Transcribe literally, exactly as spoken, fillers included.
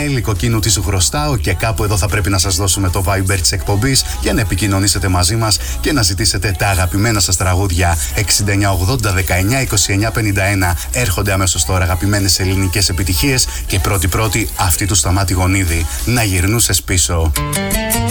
Νέλη Κοκκίνου τι σου χρωστάω και κάπου εδώ θα πρέπει να σας δώσουμε το Viber της εκπομπής για να επικοινωνήσετε μαζί μας και να ζητήσετε τα αγαπημένα σας τραγούδια. Εξήντα εννιά ογδόντα δεκαεννιά είκοσι εννιά πενήντα ένα έρχονται αμέσως τώρα αγαπημένες ελληνικές επιτυχίες και πρώτη πρώτη αυτή του Σταμάτη Γονίδη, να γυρνούσες πίσω.